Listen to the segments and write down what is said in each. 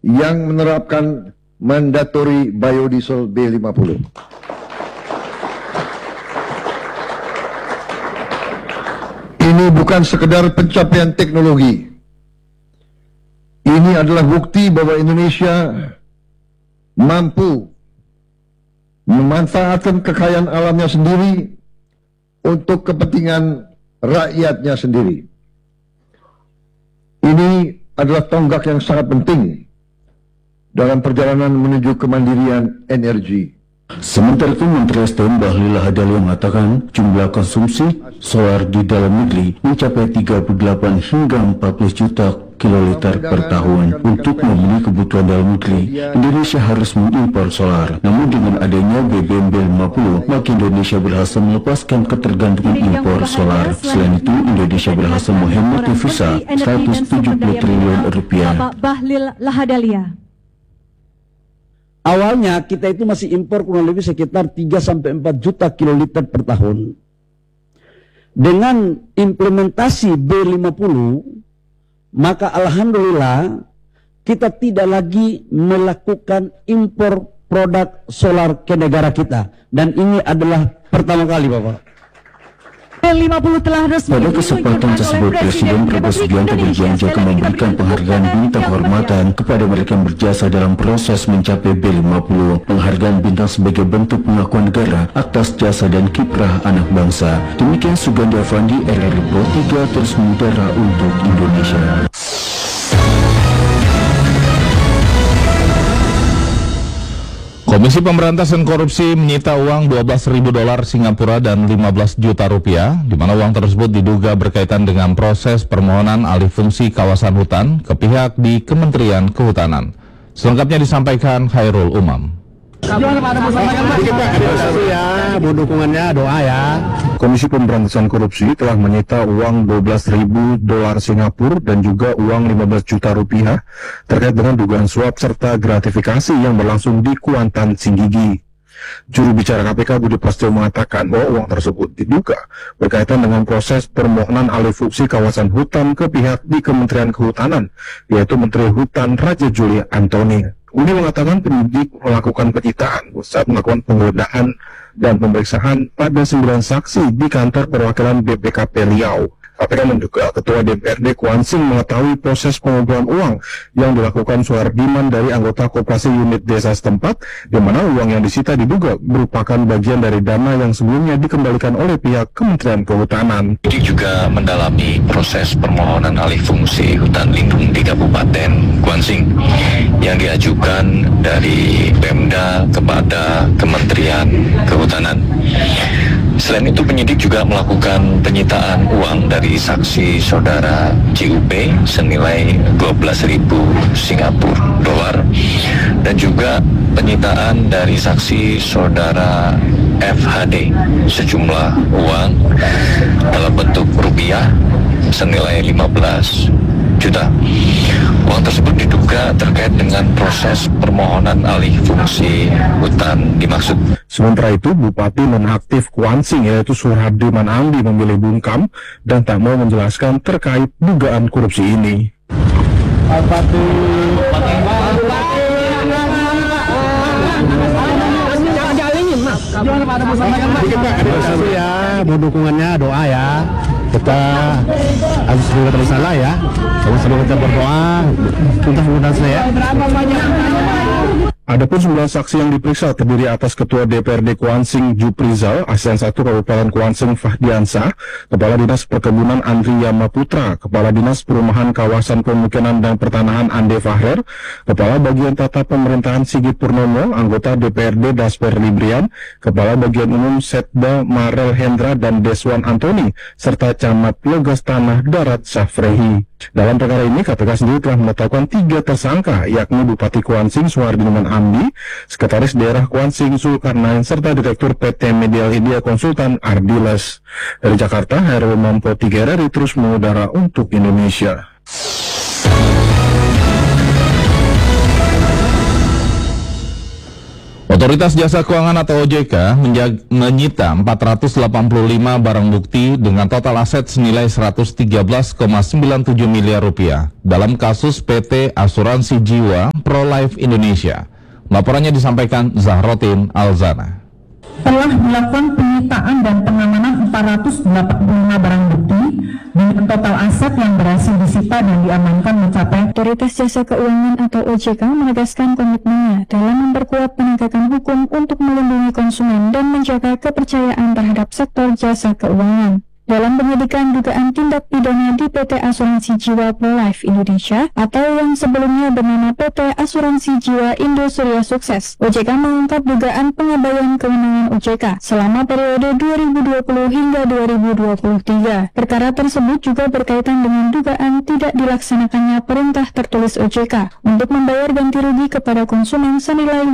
yang menerapkan mandatory biodiesel B50. Ini bukan sekedar pencapaian teknologi. Ini adalah bukti bahwa Indonesia mampu memanfaatkan kekayaan alamnya sendiri untuk kepentingan rakyatnya sendiri. Ini adalah tonggak yang sangat penting dalam perjalanan menuju kemandirian energi. Sementara itu, Menteri SDM Bahlil Lahadalia mengatakan jumlah konsumsi solar di dalam negeri mencapai 38 hingga 40 juta kiloliter per tahun. Untuk memenuhi kebutuhan dalam negeri, Indonesia harus mengimpor solar. Namun dengan adanya BBM B50, maka Indonesia berhasil melepaskan ketergantungan impor solar. Selain itu, Indonesia berhasil menghemat devisa 170 triliun rupiah. Bapak Bahlil Lahadalia. Awalnya kita itu masih impor kurang lebih sekitar 3-4 juta kiloliter per tahun. Dengan implementasi B50, maka alhamdulillah kita tidak lagi melakukan impor produk solar ke negara kita. Dan ini adalah pertama kali, Bapak. B50 telah resmi Pada kesempatan tersebut, Presiden Prabowo Subianto berjanji akan memberikan penghargaan bintang kehormatan kepada mereka yang berjasa dalam proses mencapai B50. Penghargaan bintang sebagai bentuk pengakuan negara atas jasa dan kiprah anak bangsa. Demikian Sugandi Avandi, RRI Pro 3 terus mengudara untuk Indonesia. Komisi Pemberantasan Korupsi menyita uang 12.000 dolar Singapura dan 15 juta rupiah, di mana uang tersebut diduga berkaitan dengan proses permohonan alih fungsi kawasan hutan ke pihak di Kementerian Kehutanan. Selengkapnya disampaikan Khairul Umam. Dukungannya doa ya. Komisi Pemberantasan Korupsi telah menyita uang 12.000 dolar Singapura dan juga uang 15 juta rupiah terkait dengan dugaan suap serta gratifikasi yang berlangsung di Kuantan, Singgigi. Juru bicara KPK Budi Prasetyo mengatakan bahwa uang tersebut diduga berkaitan dengan proses permohonan alih fungsi kawasan hutan ke pihak di Kementerian Kehutanan, yaitu Menteri Hutan Raja Juli Antoni. Uni mengatakan penyidik melakukan penyitaan saat melakukan penggeledahan dan pemeriksaan pada 9 saksi di kantor perwakilan BPKP Riau. KPK menduga Ketua DPRD Kuan Sing mengetahui proses pengumpulan uang yang dilakukan Suhardiman dari anggota koperasi unit desa setempat, di mana uang yang disita diduga merupakan bagian dari dana yang sebelumnya dikembalikan oleh pihak Kementerian Kehutanan. Ini juga mendalami proses permohonan alih fungsi hutan lindung di Kabupaten Kuan Sing yang diajukan dari Pemda kepada Kementerian Kehutanan. Selain itu, penyidik juga melakukan penyitaan uang dari saksi saudara JUP senilai 12.000 Singapura dolar dan juga penyitaan dari saksi saudara FHD sejumlah uang dalam bentuk rupiah senilai 15 juta. Uang tersebut diduga terkait dengan proses permohonan alih fungsi hutan dimaksud. Sementara itu, Bupati nonaktif Kuan Sing yaitu Suhardiman Andi memilih bungkam dan tak mau menjelaskan terkait dugaan korupsi ini. Dukungannya doa ya. Kita harus bersalah ya. Sama-sama kita berdoa untuk mudah saya. Adapun 9 saksi yang diperiksa terdiri atas Ketua DPRD Kuan Sing Juprizal, Asn 1 Kabupaten Kuan Sing Fahdiansa, Kepala Dinas Perkebunan Andri Yamaputra, Kepala Dinas Perumahan Kawasan Pemukiman dan Pertanahan Ande Fahrer, Kepala Bagian Tata Pemerintahan Sigit Purnomo, anggota DPRD Dasper Librian, Kepala Bagian Umum Setda Marel Hendra dan Deswan Antoni, serta Camat Logas Tanah Darat Syafrehi. Dalam perkara ini, KPK sendiri telah menetapkan 3 tersangka, yakni Bupati Kuan Sing Suhardiman Andi, Sekretaris Daerah Kuan Sing Zulkarnain, serta Direktur PT Medial India Konsultan Ardiles. Dari Jakarta, Herul Mampo 3 RRI terus mengudara untuk Indonesia. Otoritas Jasa Keuangan atau OJK menyita 485 barang bukti dengan total aset senilai 113,97 miliar rupiah dalam kasus PT Asuransi Jiwa Prolife Indonesia. Laporannya disampaikan Zahrotin Alzana. Telah melakukan penyitaan dan pengamanan 485 barang bukti dengan total aset yang berhasil disita dan diamankan mencapai. Otoritas Jasa Keuangan atau OJK menegaskan komitmennya dalam memperkuat penegakan hukum untuk melindungi konsumen dan menjaga kepercayaan terhadap sektor jasa keuangan. Dalam penyidikan dugaan tindak pidana di PT Asuransi Jiwa Prolife Indonesia atau yang sebelumnya bernama PT Asuransi Jiwa Indo Surya Sukses, OJK mengungkap dugaan pengabaian kewenangan OJK selama periode 2020 hingga 2023. Perkara tersebut juga berkaitan dengan dugaan tidak dilaksanakannya perintah tertulis OJK untuk membayar ganti rugi kepada konsumen senilai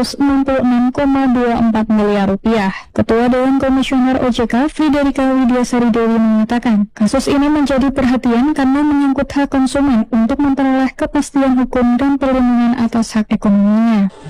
566,24 miliar rupiah. Ketua Dewan Komisioner OJK Friderika Widiasari Dewi mengatakan, kasus ini menjadi perhatian karena menyangkut hak konsumen untuk memperoleh kepastian hukum dan perlindungan atas hak ekonominya.